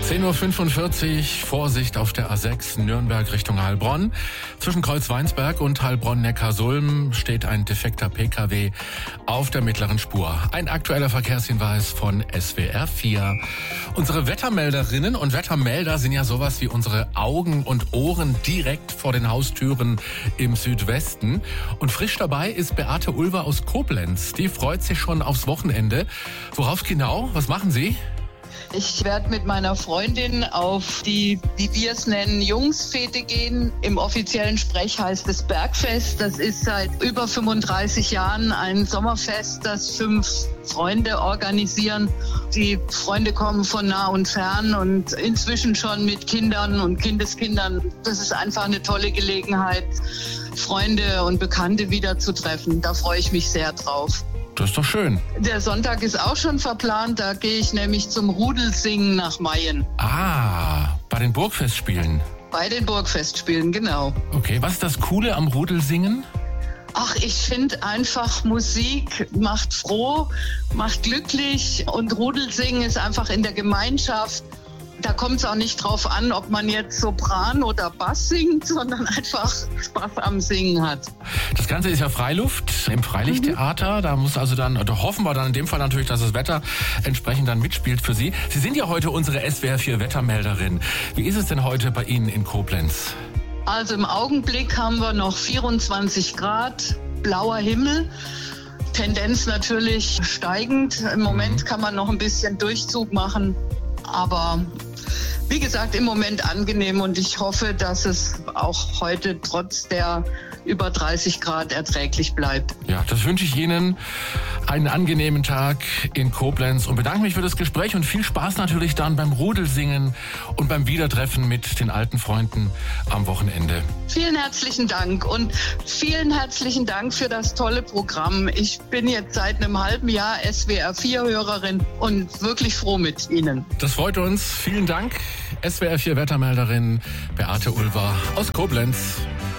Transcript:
10:45 Uhr, Vorsicht auf der A6 Nürnberg Richtung Heilbronn. Zwischen Kreuzweinsberg und Heilbronn-Neckarsulm steht ein defekter Pkw auf der mittleren Spur. Ein aktueller Verkehrshinweis von SWR 4. Unsere Wettermelderinnen und Wettermelder sind ja sowas wie unsere Augen und Ohren direkt vor den Haustüren im Südwesten. Und frisch dabei ist Beate Ulver aus Koblenz. Die freut sich schon aufs Wochenende. Worauf genau? Was machen Sie? Ich werde mit meiner Freundin auf die, wie wir es nennen, Jungsfete gehen. Im offiziellen Sprech heißt es Bergfest. Das ist seit über 35 Jahren ein Sommerfest, das 5 Freunde organisieren. Die Freunde kommen von nah und fern und inzwischen schon mit Kindern und Kindeskindern. Das ist einfach eine tolle Gelegenheit, Freunde und Bekannte wiederzutreffen. Da freue ich mich sehr drauf. Das ist doch schön. Der Sonntag ist auch schon verplant. Da gehe ich nämlich zum Rudelsingen nach Mayen. Ah, bei den Burgfestspielen. Bei den Burgfestspielen, genau. Okay, was ist das Coole am Rudelsingen? Ach, ich finde einfach, Musik macht froh, macht glücklich und Rudelsingen ist einfach in der Gemeinschaft. Da kommt es auch nicht drauf an, ob man jetzt Sopran oder Bass singt, sondern einfach Spaß am Singen hat. Das Ganze ist ja Freiluft im Freilichttheater. Da muss also dann, oder hoffen wir dann in dem Fall natürlich, dass das Wetter entsprechend dann mitspielt für Sie. Sie sind ja heute unsere SWR 4 Wettermelderin. Wie ist es denn heute bei Ihnen in Koblenz? Also im Augenblick haben wir noch 24 Grad, blauer Himmel. Tendenz natürlich steigend. Im Moment kann man noch ein bisschen Durchzug machen. Aber wie gesagt, im Moment angenehm und ich hoffe, dass es auch heute trotz der über 30 Grad erträglich bleibt. Ja, das wünsche ich Ihnen. Einen angenehmen Tag in Koblenz und bedanke mich für das Gespräch und viel Spaß natürlich dann beim Rudelsingen und beim Wiedertreffen mit den alten Freunden am Wochenende. Vielen herzlichen Dank und vielen herzlichen Dank für das tolle Programm. Ich bin jetzt seit einem halben Jahr SWR 4 Hörerin und wirklich froh mit Ihnen. Das freut uns. Vielen Dank. SWR 4 Wettermelderin Beate Ulver aus Koblenz.